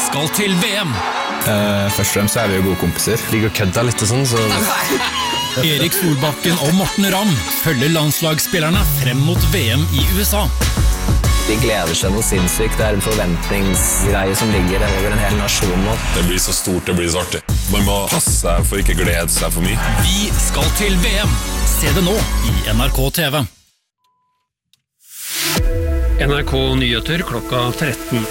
skal til VM. Først og fremst er vi jo gode kompiser. Ligger og kødder litt og sånn, så... Erik Solbakken og Morten Ramm følger landslagsspillerne frem mot VM i USA. De gleder seg noe sinnssykt. Det en forventningsgreie som ligger over en hel nasjon nå. Det blir så stort, det blir så artig. Man må passe seg for ikke glede seg for mye. Vi skal til VM. Se det nå i NRK TV. NRK Nyheter klokka 13.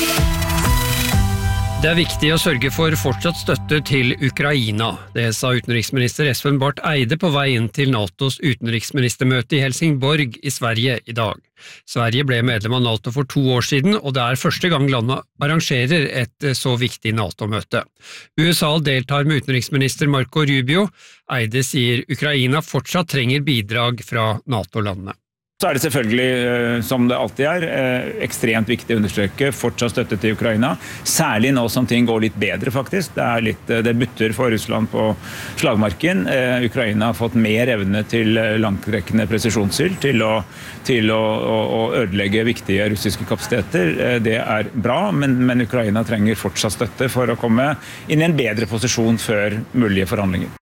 Det viktig å sørge for fortsatt støtte til Ukraina. Det sa utenriksminister Espen Barth Eide på vei inn til NATOs utenriksministermøte i Helsingborg i Sverige i dag. Sverige ble medlem av NATO for 2 år siden, og det første gang landet arrangerer et så viktig NATO-møte. USA deltar med utenriksminister Marco Rubio. Eide sier Ukraina fortsatt trenger bidrag fra NATO-landene. Så det selvfølgelig, som det alltid ekstremt viktig å understreke fortsatt støtte til Ukraina, særlig nå som ting går litt bedre faktisk. Det butter for Russland på slagmarken. Ukraina har fått mer evne til langtrekkende presisjonsskyld, til å ødelegge viktige russiske kapasiteter. Det bra, men Ukraina trenger fortsatt støtte for å komme inn i en bedre posisjon før mulige forhandlinger.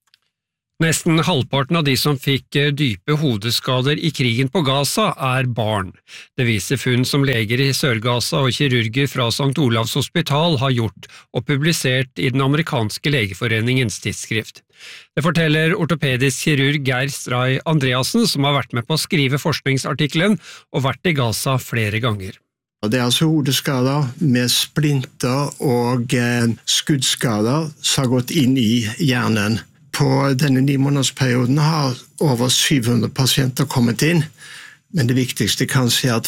Nesten halvparten av de som fikk dype hodeskader i krigen på Gaza barn. Det viser funn som leger i Sør-Gaza og kirurger fra St. Olavs hospital har gjort og publisert i den amerikanske legeforeningens tidsskrift. Det forteller ortopedisk kirurg Geir Stray Andreasen, som har vært med på å skrive forskningsartikkelen og vært i Gaza flere ganger. Det altså hodeskader med splinter og skuddskader som har gått inn i hjernen. På denne 9-månedersperioden har over 700 pasienter kommet inn, men det viktigste kanskje at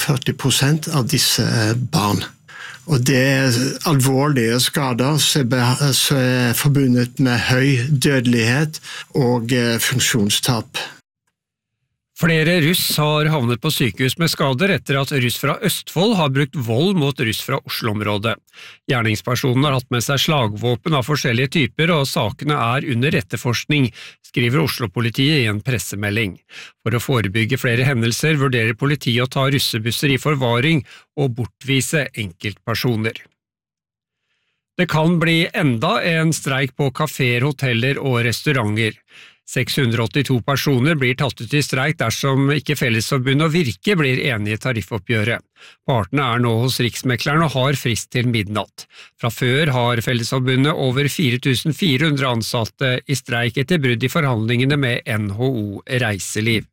45% av disse barn. Og det alvorlige skader som forbundet med høy dødelighet og funksjonstap. Flere russ har havnet på sykehus med skader etter at russ fra Østfold har brukt vold mot russ fra Oslo-området. Gjerningspersonen har hatt med seg slagvåpen av forskjellige typer, og sakene under etterforskning, skriver Oslo-politiet i en pressemelding. For å forebygge flere hendelser vurderer politiet å ta russebusser i forvaring og bortvise enkeltpersoner. Det kan bli enda en streik på kaféer, hoteller og restauranter. 682 personer blir tatt ut i streik dersom ikke Fellesforbundet og Virke blir enige i tariffoppgjøret. Partene nå hos Riksmekleren og har frist til midnatt. Fra før har Fellesforbundet over 4400 ansatte i streik etter brudd i forhandlingene med NHO Reiseliv.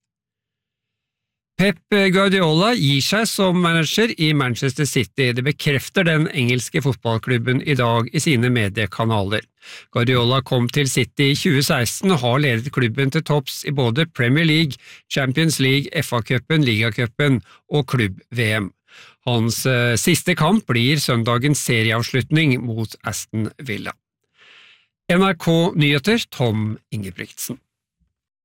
Pep Guardiola gir seg som manager i Manchester City. Det bekrefter den engelske fotballklubben i dag i sine mediekanaler. Guardiola kom til City i 2016 og har ledet klubben til topps i både Premier League, Champions League, FA-cupen, Liga-cupen og klubb-VM. Hans siste kamp blir søndagens serieavslutning mot Aston Villa. NRK Nyheter, Tom Ingebrigtsen.